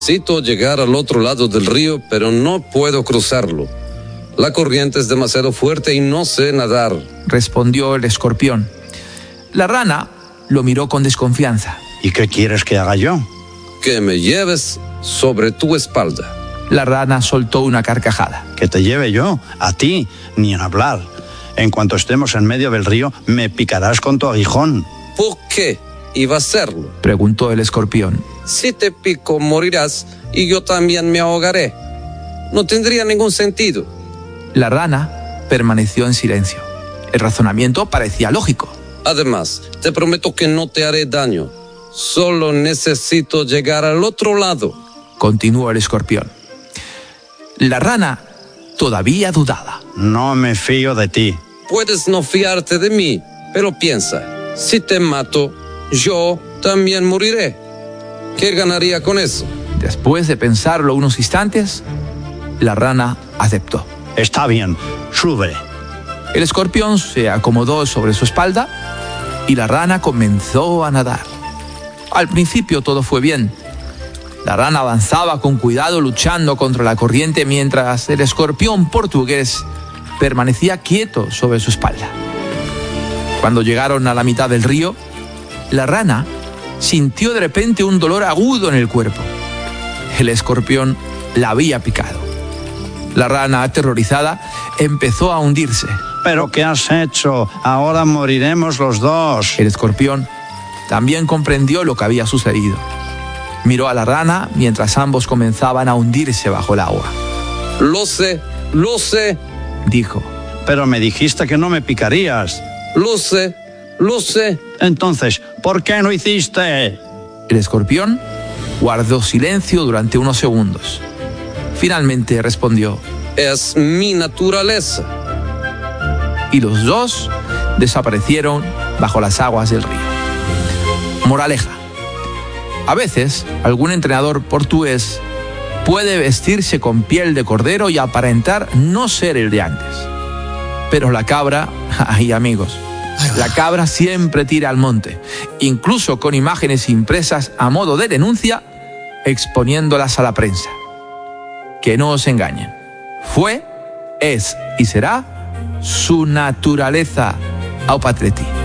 Necesito llegar al otro lado del río, pero no puedo cruzarlo. La corriente es demasiado fuerte y no sé nadar, respondió el escorpión. La rana lo miró con desconfianza. ¿Y qué quieres que haga yo? Que me lleves sobre tu espalda. La rana soltó una carcajada. ¿Que te lleve yo? A ti, ni en hablar. En cuanto estemos en medio del río, me picarás con tu aguijón. ¿Por qué iba a hacerlo?, preguntó el escorpión. Si te pico, morirás y yo también me ahogaré. No tendría ningún sentido. La rana permaneció en silencio. El razonamiento parecía lógico. Además, te prometo que no te haré daño. Solo necesito llegar al otro lado, continuó el escorpión. La rana todavía dudaba. No me fío de ti. Puedes no fiarte de mí, pero piensa, si te mato, yo también moriré. ¿Qué ganaría con eso? Después de pensarlo unos instantes, la rana aceptó. Está bien, sube. El escorpión se acomodó sobre su espalda y la rana comenzó a nadar. Al principio todo fue bien. La rana avanzaba con cuidado luchando contra la corriente mientras el escorpión portugués permanecía quieto sobre su espalda. Cuando llegaron a la mitad del río, la rana sintió de repente un dolor agudo en el cuerpo. El escorpión la había picado. La rana, aterrorizada, empezó a hundirse. ¿Pero qué has hecho? Ahora moriremos los dos. El escorpión también comprendió lo que había sucedido. Miró a la rana mientras ambos comenzaban a hundirse bajo el agua. Lo sé, dijo. Pero me dijiste que no me picarías. Lo sé. Entonces, ¿por qué no hiciste? El escorpión guardó silencio durante unos segundos. Finalmente respondió: es mi naturaleza. Y los dos desaparecieron bajo las aguas del río. Moraleja: a veces, algún entrenador portugués puede vestirse con piel de cordero y aparentar no ser el de antes. Pero la cabra, ay amigos, la cabra siempre tira al monte, incluso con imágenes impresas a modo de denuncia, exponiéndolas a la prensa. Que no os engañen. Fue, es y será su naturaleza. Au patreti.